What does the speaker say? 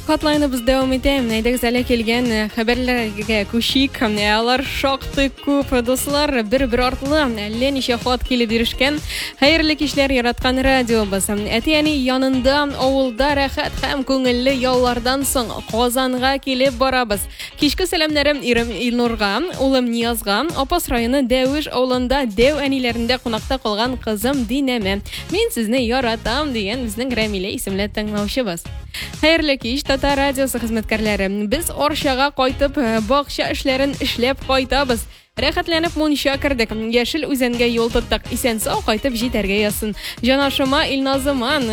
Катлайныбыз дәвам итәм. Әйдәгез әле килгән хәбәрләргә күчик. Алар шактый күп дуслар бер артлы әллә ничә хат килеп ирешкән. Хәерле кичләр яраткан радиобыз. Әти-әни янында авылда рәхәт һәм күңелле яллардан соң Казанга килеп барабыз. Кичке сәламнәрем ирем Илнурга, улым Ниязга, Апас районы Дәвиш авылында дәү әниләрендә кунакта калган кызым Динәмә. Мин сезне яратам дигән безнең Рәмилә исемле тыңлаучыбыз. Хәерле кич, Татар радиосы хезмәткәрләре. Без Арчага кайтып, бакча эшләрен эшләп кайтабыз. Рәхәтләнеп мунча кердек. Яшел үзәнгә юл тоттык. Исән-сау кайтып җитәргә язсын. Җанашыма Илназыма